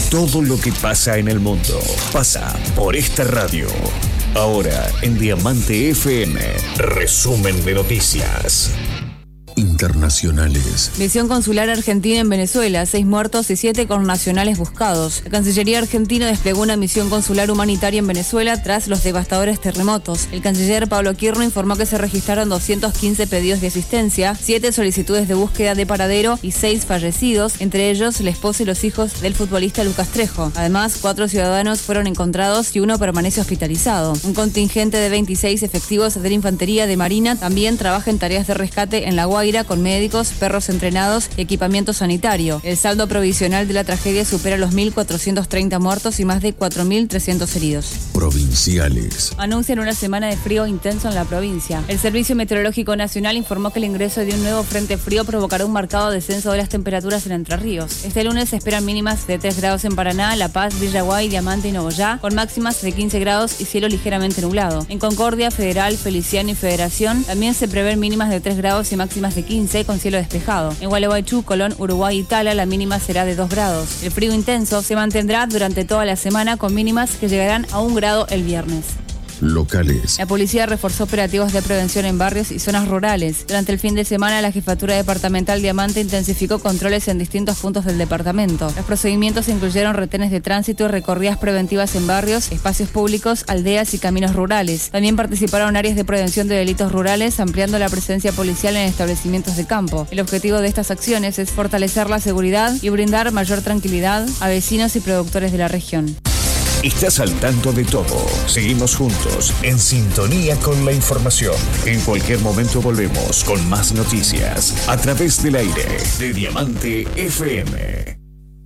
Todo lo que pasa en el mundo pasa por esta radio. Ahora en Diamante FM, resumen de noticias internacionales. Misión consular argentina en Venezuela, 6 muertos y 7 connacionales buscados. La Cancillería argentina desplegó una misión consular humanitaria en Venezuela tras los devastadores terremotos. El canciller Pablo Quirno informó que se registraron 215 pedidos de asistencia, 7 solicitudes de búsqueda de paradero y 6 fallecidos, entre ellos la esposa y los hijos del futbolista Lucas Trejo. Además, 4 ciudadanos fueron encontrados y 1 permanece hospitalizado. Un contingente de 26 efectivos de la Infantería de Marina también trabaja en tareas de rescate en La Guaira con médicos, perros entrenados y equipamiento sanitario. El saldo provisional de la tragedia supera los 1.430 muertos y más de 4.300 heridos. Provinciales. Anuncian una semana de frío intenso en la provincia. El Servicio Meteorológico Nacional informó que el ingreso de un nuevo frente frío provocará un marcado descenso de las temperaturas en Entre Ríos. Este lunes se esperan mínimas de 3 grados en Paraná, La Paz, Villaguay, Diamante y Nogoyá, con máximas de 15 grados y cielo ligeramente nublado. En Concordia, Federal, Feliciano y Federación también se prevén mínimas de 3 grados y máximas de 15 con cielo despejado. En Gualeguaychú, Colón, Uruguay y Tala la mínima será de 2 grados. El frío intenso se mantendrá durante toda la semana con mínimas que llegarán a 1 grado el viernes. Locales. La policía reforzó operativos de prevención en barrios y zonas rurales. Durante el fin de semana, la Jefatura Departamental Diamante intensificó controles en distintos puntos del departamento. Los procedimientos incluyeron retenes de tránsito y recorridas preventivas en barrios, espacios públicos, aldeas y caminos rurales. También participaron áreas de prevención de delitos rurales, ampliando la presencia policial en establecimientos de campo. El objetivo de estas acciones es fortalecer la seguridad y brindar mayor tranquilidad a vecinos y productores de la región. Estás al tanto de todo. Seguimos juntos, en sintonía con la información. En cualquier momento volvemos con más noticias a través del aire de Diamante FM.